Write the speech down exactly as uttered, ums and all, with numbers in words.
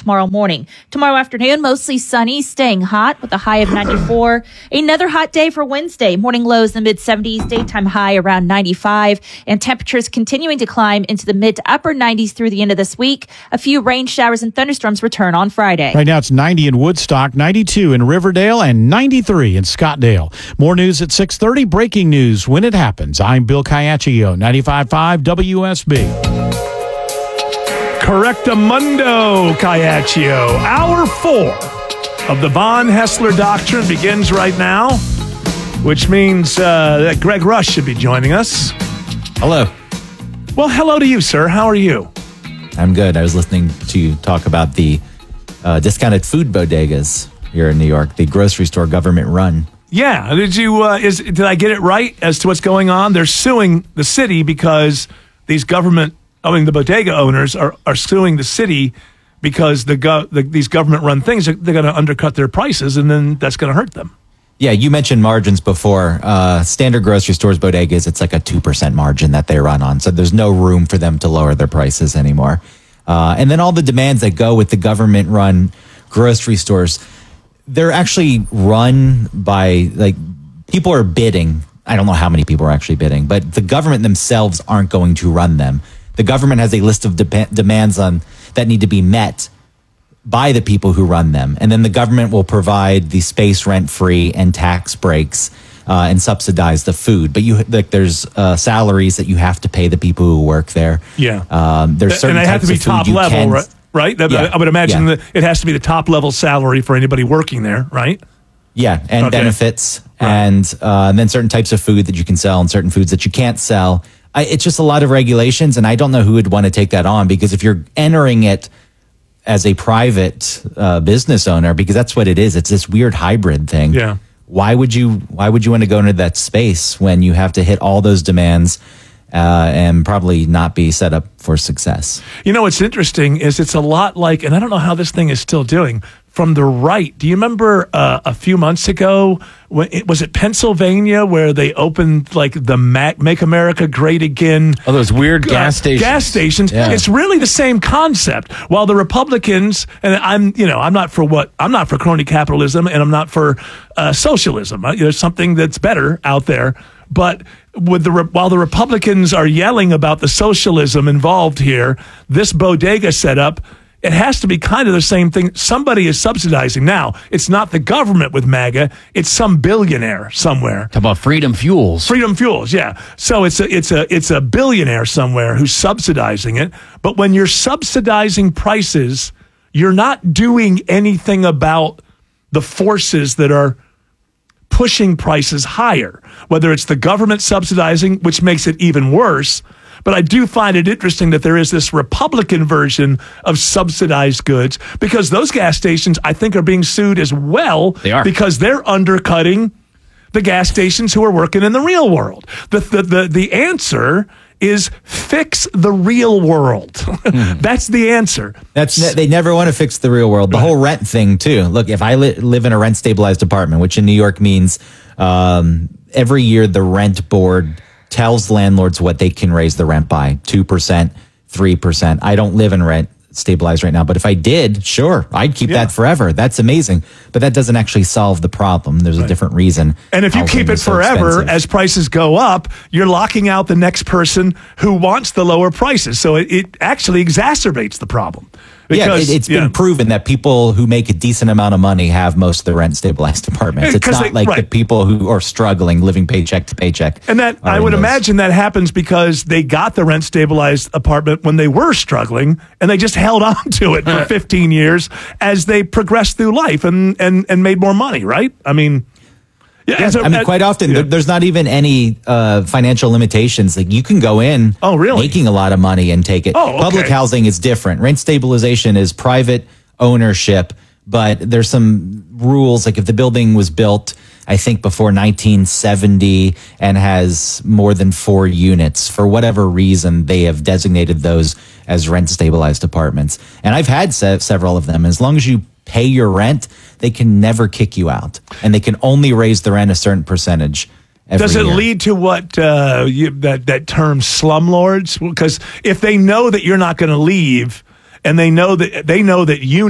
tomorrow morning. Tomorrow afternoon, mostly sunny, staying hot with a high of ninety-four. Another hot day for Wednesday. Morning lows in the mid seventies, daytime high around ninety-five, and temperatures continuing to climb into the mid to upper nineties through the end of this week. A few rain showers and thunderstorms return on Friday. Right now it's ninety in Woodstock, ninety-two in Riverdale, and ninety-three in Scottdale. More news at six thirty. Breaking news when it happens. I'm Bill Caiaccio, ninety-five point five W S B. Correctamundo, Caiaccio. Hour four of the Von Hessler Doctrine begins right now, which means uh, that Greg Rush should be joining us. Hello. Well, hello to you, sir. How are you? I'm good. I was listening to you talk about the uh, discounted food bodegas here in New York, the grocery store government run. Yeah. Did you? Uh, is did I get it right as to what's going on? They're suing the city because these government, I mean, the bodega owners are, are suing the city because the, go, the these government-run things, are, they're going to undercut their prices, and then that's going to hurt them. Yeah, you mentioned margins before. Uh, standard grocery stores, bodegas, it's like a two percent margin that they run on. So there's no room for them to lower their prices anymore. Uh, and then all the demands that go with the government-run grocery stores, they're actually run by, like, people are bidding. I don't know how many people are actually bidding, but the government themselves aren't going to run them. The government has a list of de- demands on that need to be met by the people who run them. And then the government will provide the space rent-free and tax breaks uh, and subsidize the food. But you, like, there's uh, salaries that you have to pay the people who work there. Yeah. Um, there's certain and they have types to be of food top you level, can, right? Right? Yeah. I would imagine Yeah. that it has to be the top level salary for anybody working there, right? Yeah, and Okay. benefits, Right. and, uh, and then certain types of food that you can sell and certain foods that you can't sell. I, it's just a lot of regulations, and I don't know who would want to take that on, because if you're entering it as a private uh, business owner, because that's what it is, it's this weird hybrid thing. Yeah. Why would you? Why would you want to go into that space when you have to hit all those demands uh, and probably not be set up for success? You know, what's interesting is it's a lot like, and I don't know how this thing is still doing, from the right. Do you remember uh, a few months ago, when it, was it Pennsylvania, where they opened like the Mac, Make America Great Again? Oh, those weird gas stations. Gas stations. Yeah. It's really the same concept. While the Republicans, and I'm, you know, I'm not for what, I'm not for crony capitalism, and I'm not for uh, socialism. Uh, There's something that's better out there. But with the while the Republicans are yelling about the socialism involved here, this bodega setup, it has to be kind of the same thing. Somebody is subsidizing. Now, it's not the government with MAGA. It's some billionaire somewhere. Talk about Freedom Fuels. Freedom Fuels, yeah. So it's a it's a it's a billionaire somewhere who's subsidizing it. But when you're subsidizing prices, you're not doing anything about the forces that are pushing prices higher, whether it's the government subsidizing, which makes it even worse. But I do find it interesting that there is this Republican version of subsidized goods, because those gas stations, I think, are being sued as well. They are. Because they're undercutting the gas stations who are working in the real world. The the the, the answer is fix the real world. Mm-hmm. That's the answer. That's they never want to fix the real world. The Right. whole rent thing too. Look, if I li- live in a rent stabilized apartment, which in New York means um, every year the rent board tells landlords what they can raise the rent by, two percent, three percent. I don't live in rent stabilized right now, but if I did, sure, I'd keep Yeah. that forever. That's amazing. But that doesn't actually solve the problem. There's a different reason. And if you housing keep it is so forever, expensive. as prices go up, you're locking out the next person who wants the lower prices. So it, it actually exacerbates the problem. yeah, Because, it, it's yeah. been proven that people who make a decent amount of money have most of the rent stabilized apartments. Yeah, It's 'cause not they- like the right. people who are struggling, living paycheck to paycheck. And that are I in would those. imagine that happens because they got the rent stabilized apartment when they were struggling, and they just held on to it for fifteen years as they progressed through life and, and, and made more money, right? I mean, yeah, Yeah, as a- I mean, as- quite often yeah. there, there's not even any uh, financial limitations. Like you can go in, Oh, really? making a lot of money and take it. Oh, okay. Public housing is different. Rent stabilization is private ownership, but there's some rules. Like if the building was built, I think before nineteen seventy and has more than four units, for whatever reason, they have designated those as rent stabilized apartments. And I've had se- several of them. As long as you pay your rent, they can never kick you out, and they can only raise the rent a certain percentage. Every Does it year. lead to what uh, you, that that term slumlords? Because if they know that you're not going to leave, and they know that they know that you